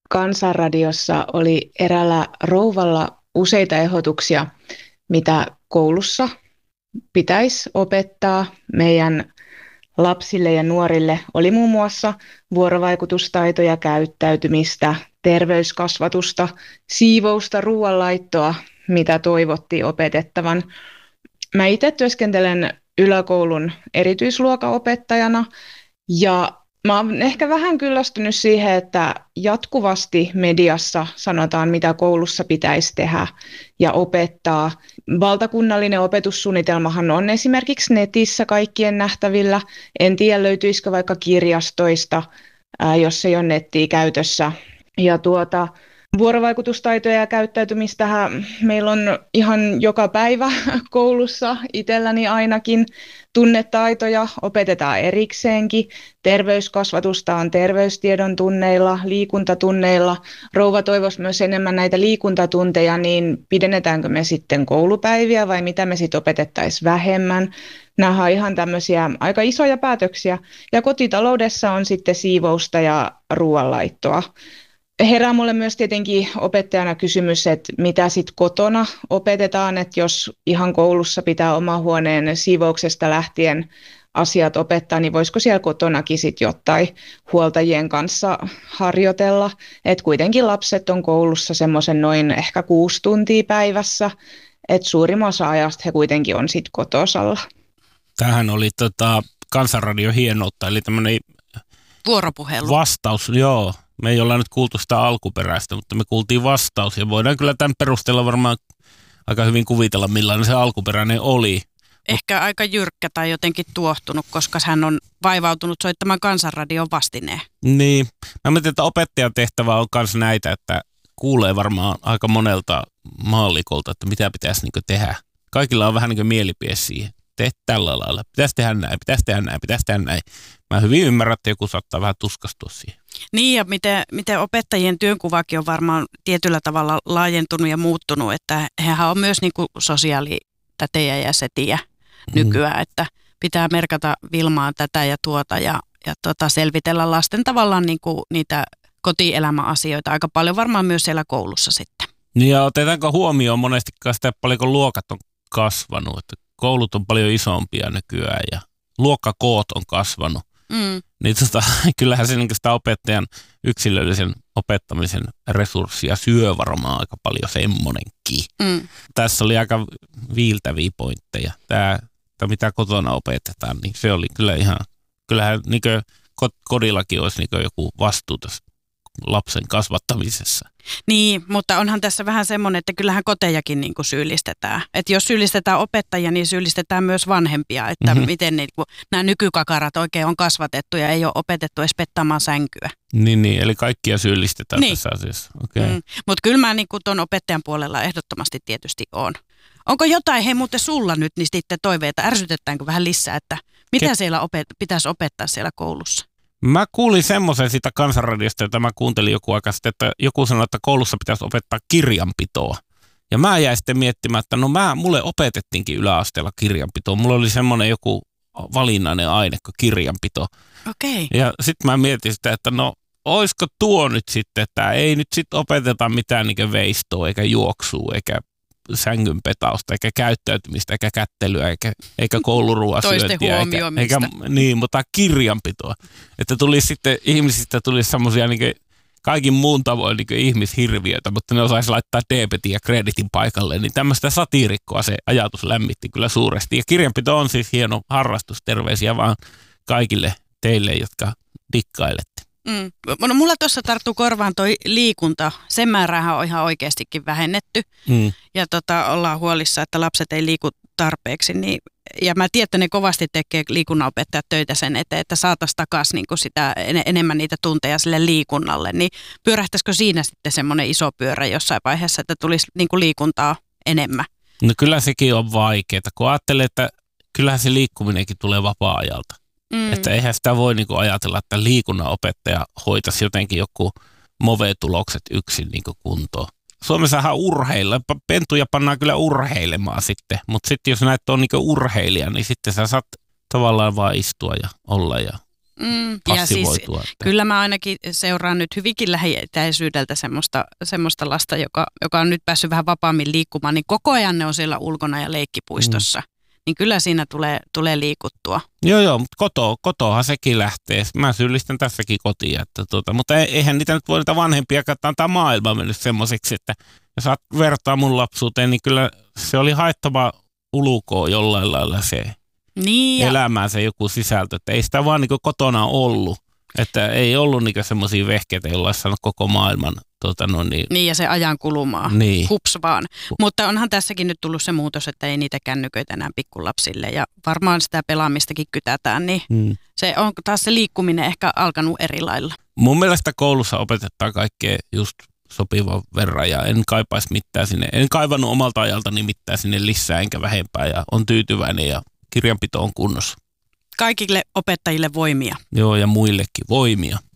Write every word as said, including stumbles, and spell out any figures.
Kansanradiossa oli eräällä rouvalla useita ehdotuksia, mitä koulussa pitäisi opettaa meidän lapsille ja nuorille. Oli muun muassa vuorovaikutustaitoja, käyttäytymistä, terveyskasvatusta, siivousta, ruoanlaittoa, mitä toivottiin opetettavan. Mä itse työskentelen yläkoulun erityisluokanopettajana ja mä oon ehkä vähän kyllästynyt siihen, että jatkuvasti mediassa sanotaan, mitä koulussa pitäisi tehdä ja opettaa. Valtakunnallinen opetussuunnitelmahan on esimerkiksi netissä kaikkien nähtävillä. En tiedä, löytyisikö vaikka kirjastoista, ää, jos ei ole nettiä käytössä. Ja tuota, vuorovaikutustaitoja ja käyttäytymistähän meillä on ihan joka päivä koulussa, itselläni ainakin. Tunnetaitoja opetetaan erikseenkin. Terveyskasvatusta on terveystiedon tunneilla, liikuntatunneilla. Rouva toivoisi myös enemmän näitä liikuntatunteja, niin pidennetäänkö me sitten koulupäiviä vai mitä me sitten opetettaisiin vähemmän? Nämä on ihan tämmöisiä aika isoja päätöksiä. Ja kotitaloudessa on sitten siivousta ja ruoanlaittoa. Herää mulle myös tietenkin opettajana kysymys, että mitä sitten kotona opetetaan, että jos ihan koulussa pitää oma huoneen siivouksesta lähtien asiat opettaa, niin voisiko siellä kotonakin sitten jotain huoltajien kanssa harjoitella, että kuitenkin lapset on koulussa semmoisen noin ehkä kuusi tuntia päivässä, että suurimman osa ajasta he kuitenkin on sitten kotosalla. Tämähän oli tota, Kansanradion hienoutta, eli tämmöinen vuoropuhelu. Vastaus, joo. Me ei olla nyt kuultu sitä alkuperäistä, mutta me kuultiin vastaus ja voidaan kyllä tämän perusteella varmaan aika hyvin kuvitella, millainen se alkuperäinen oli. Ehkä aika jyrkkä tai jotenkin tuohtunut, koska hän on vaivautunut soittamaan Kansanradion vastineen. Niin. Mä mietin, että opettajan tehtävä on myös näitä, että kuulee varmaan aika monelta maallikolta, että mitä pitäisi niin tehdä. Kaikilla on vähän niin kuin mielipide siihen. Tee tällä lailla. Pitäisi tehdä näin, pitäisi tehdä näin, pitäisi tehdä näin. Mä hyvin ymmärrän, että joku saattaa vähän tuskastua siihen. Niin ja miten, miten opettajien työnkuvakin on varmaan tietyllä tavalla laajentunut ja muuttunut, että hehän on myös niin kuin sosiaalitätejä ja setiä nykyään, mm. että pitää merkata Vilmaan tätä ja tuota ja, ja tota selvitellä lasten tavallaan niin kuin niitä kotielämäasioita aika paljon varmaan myös siellä koulussa sitten. Niin ja otetaanko huomioon monesti sitä, paljonko luokat on kasvanut, että koulut on paljon isompia nykyään ja luokkakoot on kasvanut. Mm. Niin tota, kyllähän se niin sitä opettajan yksilöllisen opettamisen resurssia syö varmaan aika paljon semmonenkin. Mm. Tässä oli aika viiltäviä pointteja. Tämä, tämä mitä kotona opetetaan, niin se oli kyllä ihan, kyllähän niin kodillakin olisi niin joku vastuu tässä lapsen kasvattamisessa. Niin, mutta onhan tässä vähän semmoinen, että kyllähän kotejakin niin kuin syyllistetään. Että jos syyllistetään opettajia, niin syyllistetään myös vanhempia, että mm-hmm. miten niin kuin, nämä nykykakarat oikein on kasvatettu ja ei ole opetettu edes pettaamaan sänkyä. Niin, niin eli kaikkia syyllistetään niin. Tässä asiassa. Okay. Mm. Mutta kyllä mä niin kuin tuon opettajan puolella ehdottomasti tietysti on. Onko jotain, hei muuten sulla nyt, niin sitten toiveita, ärsytetäänkö vähän lisää, että mitä Ke- siellä opet- pitäisi opettaa siellä koulussa? Mä kuulin semmoisen siitä Kansanradiosta, jota mä kuuntelin joku aika sitten, että joku sanoi, että koulussa pitäisi opettaa kirjanpitoa. Ja mä jäin sitten miettimään, että no mä, mulle opetettiinkin yläasteella kirjanpitoa. Mulla oli semmoinen joku valinnainen aine kuin kirjanpito. Okei. Ja sitten mä mietin sitä, että no olisiko tuo nyt sitten, että ei nyt sitten opeteta mitään niin veistoa eikä juoksua eikä sängynpetausta, eikä käyttäytymistä, eikä kättelyä, eikä, eikä kouluruoasyöntiä. Toisten huomioimista. Eikä, eikä, niin, mutta kirjanpitoa. Että tuli sitten, ihmisistä tuli semmoisia niin kaikin muun tavoin niin ihmishirviöitä, mutta ne osaisi laittaa debetin ja kreditin paikalle, niin tämmöistä satiirikkoa se ajatus lämmitti kyllä suuresti. Ja kirjanpito on siis hieno harrastus, terveisiä vaan kaikille teille, jotka dikkailette. Mm. No, mulla tuossa tarttuu korvaan toi liikunta. Sen määräähän on ihan oikeastikin vähennetty. Mm. Ja tota, ollaan huolissa, että lapset ei liiku tarpeeksi. Niin, ja mä tiedän, että ne kovasti tekee liikunnanopettajat töitä sen eteen, että saataisiin takaisin niin kuin sitä, en, enemmän niitä tunteja sille liikunnalle. Niin pyörähtäisikö siinä sitten semmoinen iso pyörä jossain vaiheessa, että tulisi niin kuin liikuntaa enemmän? No kyllä sekin on vaikeaa, kun ajattelee, että kyllähän se liikkuminenkin tulee vapaa-ajalta. Mm. Että eihän sitä voi niinku ajatella, että liikunnanopettaja hoitaisi jotenkin joku move-tulokset yksin niinku kuntoon. Suomessahan urheilla, pentuja pannaan kyllä urheilemaan sitten, mutta sitten jos näet on niinku urheilija, niin sitten sä saat tavallaan vaan istua ja olla ja mm, passivoitua. Ja siis, kyllä mä ainakin seuraan nyt hyvinkin lähietäisyydeltä semmoista, semmoista lasta, joka, joka on nyt päässyt vähän vapaammin liikkumaan, niin koko ajan ne on siellä ulkona ja leikkipuistossa. Mm. Niin kyllä siinä tulee, tulee liikuttua. Joo, joo, mutta koto, kotohan sekin lähtee. Mä syyllistän tässäkin kotiin. Että tuota, mutta eihän niitä nyt voi niitä vanhempia katsoa. Tämä maailma mennyt semmoiseksi, että jos saat vertaa mun lapsuuteen, niin kyllä se oli haettava ulkoa jollain lailla se niin elämään se joku sisältö. Että ei sitä vaan niin kotona ollut. Että ei ollut niin semmoisia vehkeitä, joilla olisi saanut koko maailman. Tuota, no niin. niin ja se ajan kulumaa, niin. Hups vaan. Mutta onhan tässäkin nyt tullut se muutos, että ei niitä kännyköitä enää pikkulapsille ja varmaan sitä pelaamistakin kytätään, niin hmm. se on taas se liikkuminen ehkä alkanut eri lailla. Mun mielestä koulussa opetetaan kaikkea just sopivan verran ja en kaipaisi mitään sinne, en kaivannut omalta ajaltani mitään sinne lisää enkä vähempää ja on tyytyväinen ja kirjanpito on kunnossa. Kaikille opettajille voimia. Joo ja muillekin voimia.